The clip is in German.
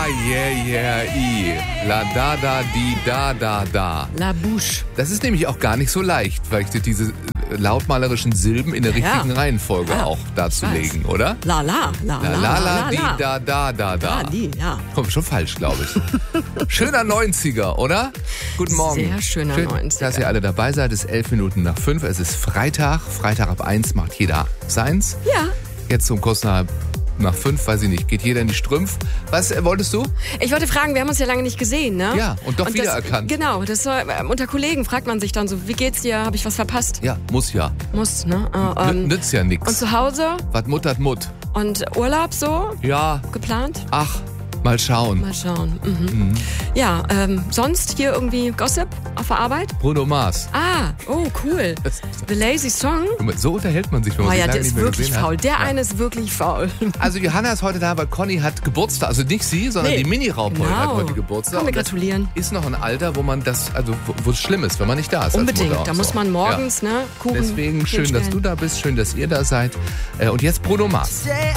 La da da di da da da. La Bouche. Das ist nämlich auch gar nicht so leicht, weil ich diese lautmalerischen Silben in der richtigen Reihenfolge auch darzulegen, oder? La di da da da da. Kommt schon falsch, glaube ich. Schöner 90er, oder? Guten Morgen. Sehr schöner 90er. Dass ihr alle dabei seid. Es ist 5:11. Es ist Freitag. Freitag ab 1 macht jeder seins. Ja. Jetzt um kurz nach 5, weiß ich nicht, geht jeder in die Strümpf. Was wolltest du? Ich wollte fragen, wir haben uns ja lange nicht gesehen, ne? Ja, und doch wiedererkannt. Genau, unter Kollegen fragt man sich dann so, wie geht's dir? Habe ich was verpasst? Ja, muss ja. Muss, ne? Nützt ja nix. Und zu Hause? Was muttert Mutt? Und Urlaub so? Ja. Geplant? Ach, mal schauen. Ja, sonst hier irgendwie Gossip auf der Arbeit? Bruno Mars. Oh, cool. The Lazy Song. So unterhält man sich, wenn man sich lange der nicht ist mehr wirklich gesehen faul. hat. Der eine ist wirklich faul. Also Johanna ist heute da, weil Conny hat Geburtstag. Also nicht sie, sondern die Mini-Raubholz hat heute Geburtstag. Komm, wir gratulieren. Ist noch ein Alter, wo man wo es schlimm ist, wenn man nicht da ist. Unbedingt. Als Mutter da muss man morgens, Kuchen Deswegen schön, dass du da bist. Schön, dass ihr da seid. Und jetzt Bruno Mars.